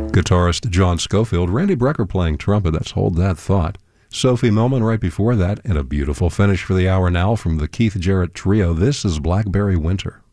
Guitarist John Scofield, Randy Brecker playing trumpet. That's Hold That Thought. Sophie Millman right before that, and a beautiful finish for the hour now from the Keith Jarrett Trio. This is Blackberry Winter.